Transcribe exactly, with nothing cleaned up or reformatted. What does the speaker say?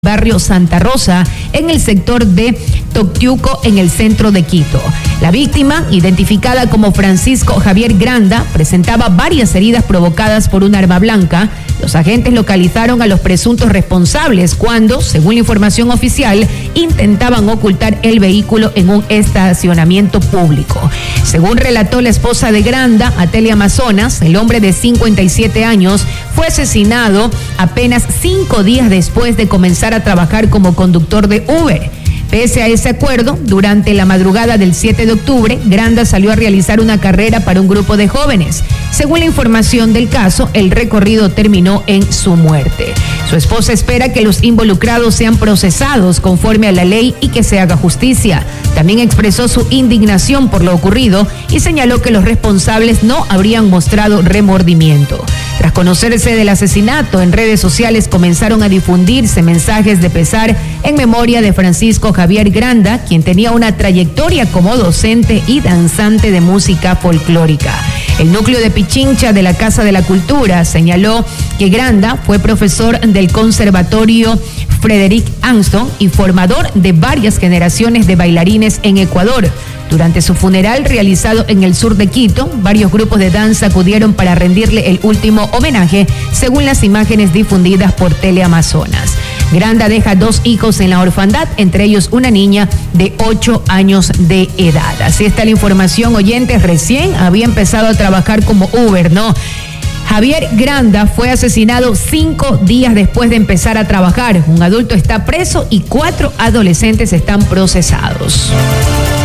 barrio Santa Rosa, en el sector de Toctiuco, en el centro de Quito. La víctima, identificada como Francisco Javier Granda, presentaba varias heridas provocadas por un arma blanca. Los agentes localizaron a los presuntos responsables cuando, según la información oficial, intentaban ocultar el vehículo en un estacionamiento público. Según relató la esposa de Granda, Atelia Amazonas, el hombre de cincuenta y siete años fue asesinado apenas cinco días después de comenzar a trabajar como conductor de Uber. Pese a ese acuerdo, durante la madrugada del siete de octubre, Granda salió a realizar una carrera para un grupo de jóvenes. Según la información del caso, el recorrido terminó en su muerte. Su esposa espera que los involucrados sean procesados conforme a la ley y que se haga justicia. También expresó su indignación por lo ocurrido y señaló que los responsables no habrían mostrado remordimiento. Tras conocerse del asesinato, en redes sociales comenzaron a difundirse mensajes de pesar en memoria de Francisco Javier Granda, quien tenía una trayectoria como docente y danzante de música folclórica. El núcleo de Pichincha de la Casa de la Cultura señaló que Granda fue profesor del Conservatorio Frederick Armstrong y formador de varias generaciones de bailarines en Ecuador. Durante su funeral realizado en el sur de Quito, varios grupos de danza acudieron para rendirle el último homenaje, según las imágenes difundidas por Teleamazonas. Granda deja dos hijos en la orfandad, entre ellos una niña de ocho años de edad. Así está la información, oyentes. Recién había empezado a trabajar como Uber, ¿no? Javier Granda fue asesinado cinco días después de empezar a trabajar. Un adulto está preso y cuatro adolescentes están procesados.